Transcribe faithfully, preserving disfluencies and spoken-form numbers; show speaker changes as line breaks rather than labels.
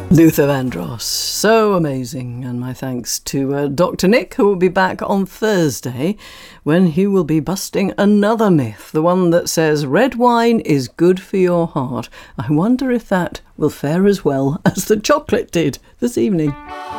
Luther Vandross, so amazing, and my thanks to uh, Doctor Nick, who will be back on Thursday when he will be busting another myth, the one that says red wine is good for your heart. I wonder if that will fare as well as the chocolate did this evening.